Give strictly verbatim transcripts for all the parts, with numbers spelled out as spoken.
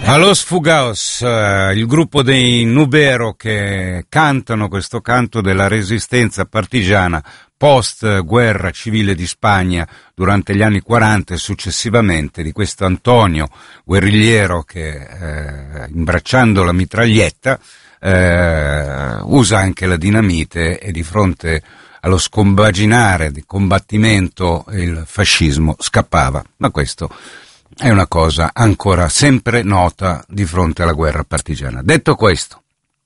Allo Sfugaos, eh, il gruppo dei Nubero che cantano questo canto della resistenza partigiana post guerra civile di Spagna durante gli anni quaranta e successivamente, di questo Antonio, guerrigliero che eh, imbracciando la mitraglietta eh, usa anche la dinamite e di fronte allo scompaginare di combattimento il fascismo scappava. Ma questo è una cosa ancora sempre nota di fronte alla guerra partigiana. Detto questo,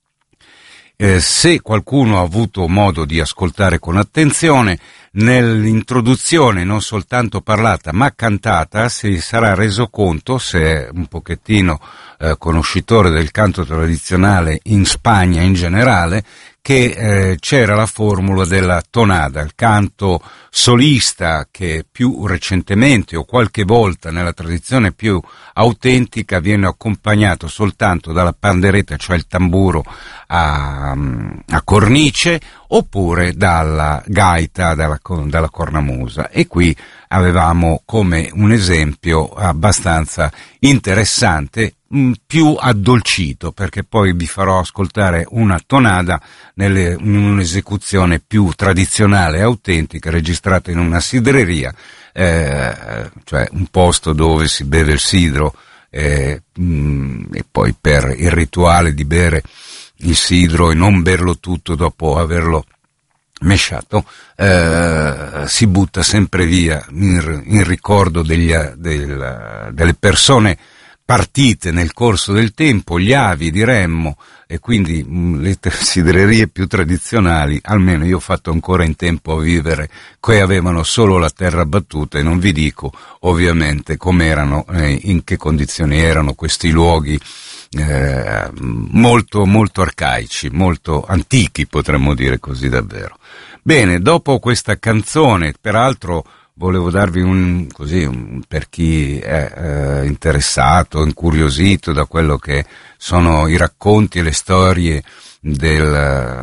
eh, se qualcuno ha avuto modo di ascoltare con attenzione, nell'introduzione non soltanto parlata ma cantata si sarà reso conto, se è un pochettino eh, conoscitore del canto tradizionale in Spagna in generale, che eh, c'era la formula della tonada, il canto solista che più recentemente o qualche volta nella tradizione più autentica viene accompagnato soltanto dalla panderetta, cioè il tamburo a, a cornice, oppure dalla gaita, dalla, dalla cornamusa. E qui avevamo come un esempio abbastanza interessante, più addolcito, perché poi vi farò ascoltare una tonada nelle, in un'esecuzione più tradizionale e autentica, registrata in una sidreria, eh, cioè un posto dove si beve il sidro, eh, mh, e poi per il rituale di bere il sidro e non berlo tutto dopo averlo mesciato, eh, si butta sempre via in, in ricordo degli, del, delle persone partite nel corso del tempo, gli avi diremmo, e quindi mh, le sidrerie più tradizionali, almeno io ho fatto ancora in tempo a vivere, che avevano solo la terra battuta, e non vi dico ovviamente com'erano, eh, in che condizioni erano questi luoghi eh, molto molto arcaici, molto antichi, potremmo dire così davvero. Bene, dopo questa canzone, peraltro volevo darvi un, così, un, per chi è eh, interessato, incuriosito da quello che sono i racconti e le storie del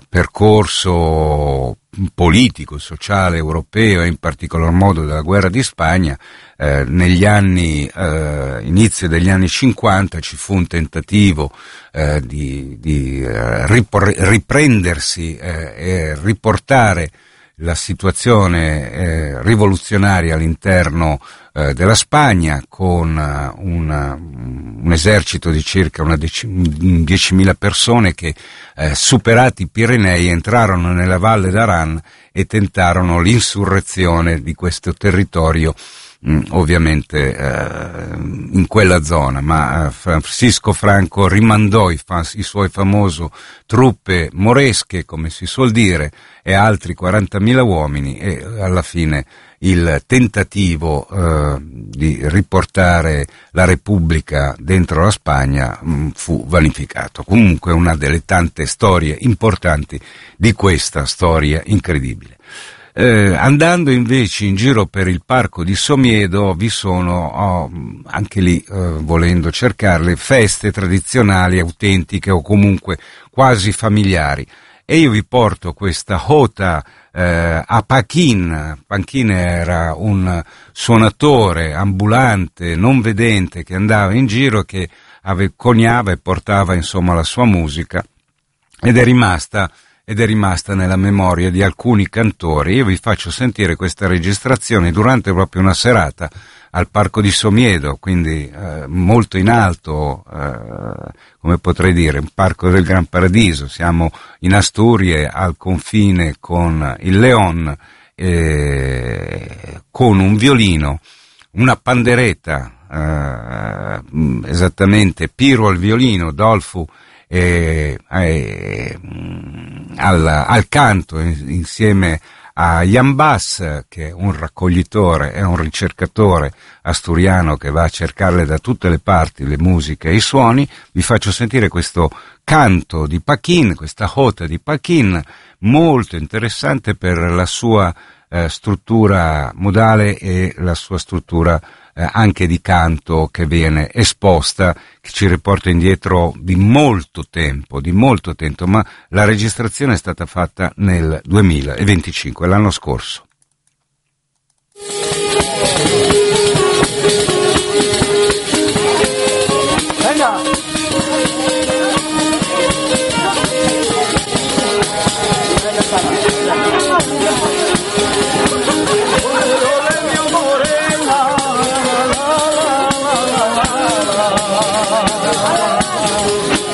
percorso politico, sociale, europeo e in particolar modo della guerra di Spagna, eh, negli anni, eh, inizio degli anni cinquanta ci fu un tentativo eh, di, di eh, ripor- riprendersi eh, e riportare la situazione eh, rivoluzionaria all'interno eh, della Spagna, con uh, una, un esercito di circa una dec- diecimila persone che, eh, superati i Pirenei, entrarono nella Valle d'Aran e tentarono l'insurrezione di questo territorio, mh, ovviamente eh, in quella zona, ma eh, Francisco Franco rimandò i, fa- i suoi famosi truppe moresche, come si suol dire, e altri quarantamila uomini, e alla fine il tentativo eh, di riportare la Repubblica dentro la Spagna mh, fu vanificato. Comunque una delle tante storie importanti di questa storia incredibile. Eh, andando invece in giro per il parco di Somiedo vi sono, oh, anche lì, eh, volendo cercarle, feste tradizionali autentiche o comunque quasi familiari. E io vi porto questa jota eh, a Paquín. Paquín era un suonatore ambulante, non vedente, che andava in giro, che ave, coniava e portava insomma la sua musica, ed è rimasta ed è rimasta nella memoria di alcuni cantori. Io vi faccio sentire questa registrazione durante proprio una serata al Parco di Somiedo, quindi eh, molto in alto, eh, come potrei dire, un parco del Gran Paradiso. Siamo in Asturie, al confine con il León, eh, con un violino, una panderetta, eh, esattamente Piro al violino, Dolfu E, e, al, al canto, insieme a Jan Bass, che è un raccoglitore, è un ricercatore asturiano che va a cercarle da tutte le parti le musiche e i suoni. Vi faccio sentire questo canto di Paquín, questa jota di Paquín, molto interessante per la sua eh, struttura modale e la sua struttura Eh, anche di canto, che viene esposta, che ci riporta indietro di molto tempo, di molto tempo, ma la registrazione è stata fatta nel duemilaventicinque, l'anno scorso.